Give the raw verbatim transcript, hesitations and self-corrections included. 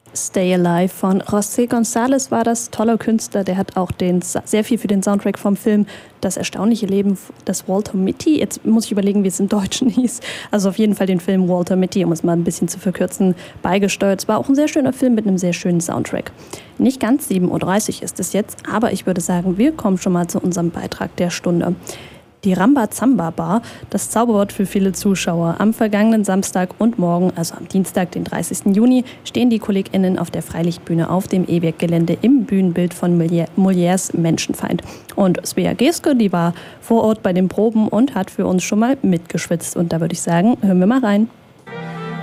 Stay Alive von José González war das, toller Künstler, der hat auch den, sehr viel für den Soundtrack vom Film Das erstaunliche Leben des Walter Mitty, jetzt muss ich überlegen, wie es im Deutschen hieß, also auf jeden Fall den Film Walter Mitty, um es mal ein bisschen zu verkürzen, beigesteuert. Es war auch ein sehr schöner Film mit einem sehr schönen Soundtrack. Nicht ganz sieben Uhr dreißig ist es jetzt, aber ich würde sagen, wir kommen schon mal zu unserem Beitrag der Stunde. Die Rambazamba Bar, das Zauberwort für viele Zuschauer. Am vergangenen Samstag und morgen, also am Dienstag, den dreißigsten Juni, stehen die KollegInnen auf der Freilichtbühne auf dem E-Werk-Gelände im Bühnenbild von Molières Menschenfeind. Und Svea Geske, die war vor Ort bei den Proben und hat für uns schon mal mitgeschwitzt. Und da würde ich sagen, hören wir mal rein.